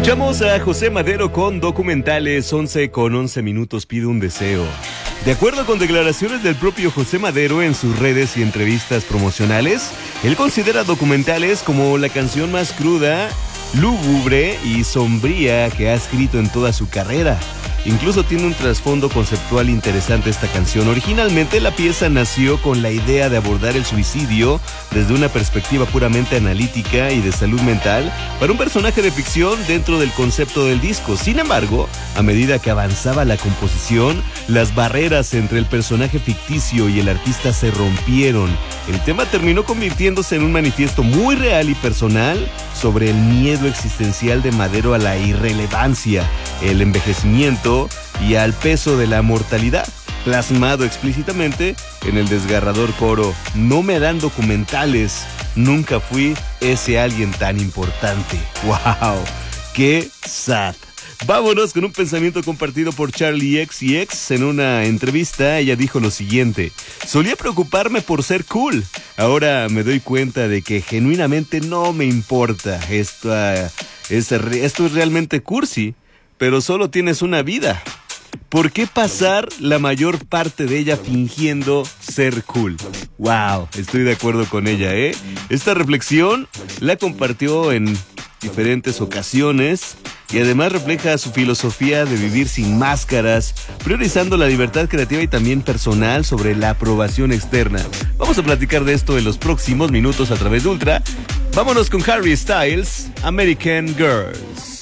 Escuchamos a José Madero con Documentales. 11:11 pide un deseo. De acuerdo con declaraciones del propio José Madero en sus redes y entrevistas promocionales, él considera Documentales como la canción más cruda, lúgubre y sombría que ha escrito en toda su carrera. Incluso tiene un trasfondo conceptual interesante esta canción. Originalmente la pieza nació con la idea de abordar el suicidio desde una perspectiva puramente analítica y de salud mental para un personaje de ficción dentro del concepto del disco. Sin embargo, a medida que avanzaba la composición, las barreras entre el personaje ficticio y el artista se rompieron. El tema terminó convirtiéndose en un manifiesto muy real y personal sobre el miedo existencial de Madero a la irrelevancia, el envejecimiento y al peso de la mortalidad, plasmado explícitamente en el desgarrador coro: no me dan documentales, nunca fui ese alguien tan importante. ¡Wow! ¡Qué sad! Vámonos con un pensamiento compartido por Charlie XCX. En una entrevista ella dijo lo siguiente: solía preocuparme por ser cool, ahora me doy cuenta de que genuinamente no me importa. Esto es realmente cursi, pero solo tienes una vida. ¿Por qué pasar la mayor parte de ella fingiendo ser cool? Wow, estoy de acuerdo con ella, ¿eh? Esta reflexión la compartió en diferentes ocasiones y además refleja su filosofía de vivir sin máscaras, priorizando la libertad creativa y también personal sobre la aprobación externa. Vamos a platicar de esto en los próximos minutos a través de Ultra. Vámonos con Harry Styles, American Girls.